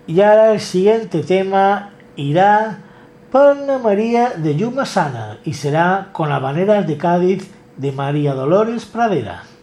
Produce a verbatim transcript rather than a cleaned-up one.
Y ahora el siguiente tema irá para Ana María de Lluma Sana y será con Habaneras de Cádiz de María Dolores Pradera.